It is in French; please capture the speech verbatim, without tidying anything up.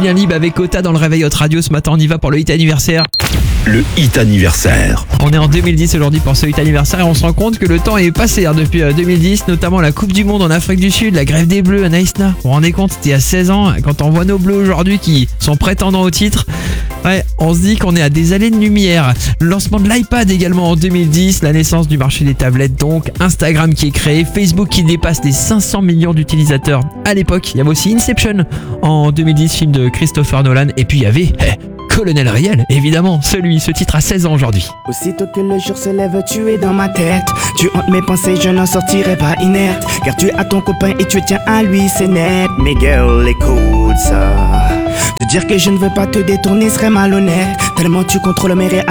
Julien Lieb avec Ota dans le Réveil Hot Radio. Ce matin, on y va pour le hit anniversaire. Le hit anniversaire. On est en deux mille dix aujourd'hui pour ce hit anniversaire et on se rend compte que le temps est passé hein, depuis deux mille dix, notamment la Coupe du Monde en Afrique du Sud, la grève des Bleus à Naïsna. Vous vous rendez compte, c'était à seize ans. Quand on voit nos Bleus aujourd'hui qui sont prétendants au titre, ouais, on se dit qu'on est à des années-lumière. Le lancement de l'iPad également en deux mille dix, la naissance du marché des tablettes donc, Instagram qui est créé, Facebook qui dépasse les cinq cents millions d'utilisateurs à l'époque. Il y avait aussi Inception en deux mille dix, film de Christopher Nolan, et puis il y avait... Eh, Colonel Riel, évidemment, celui, ce titre a seize ans aujourd'hui. Aussitôt que le jour se lève, tu es dans ma tête. Tu hantes mes pensées, je n'en sortirai pas inerte. Car tu as ton copain et tu tiens à lui, c'est net. Mais girl, écoute ça. Te dire que je ne veux pas te détourner serait malhonnête. Tellement tu contrôles mes réactions.